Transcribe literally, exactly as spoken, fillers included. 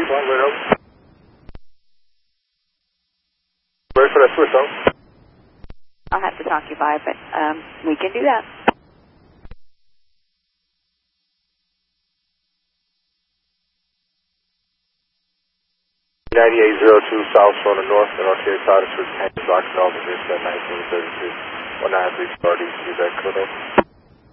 one, wait up. Ready for that switch, though? I'll have to talk you by, but um, we can do that. ninety-eight oh two South on the north, and Arterial Cottage with Hands Rock, Northern, nineteen thirty-two. one nine three, start east, feedback, code up.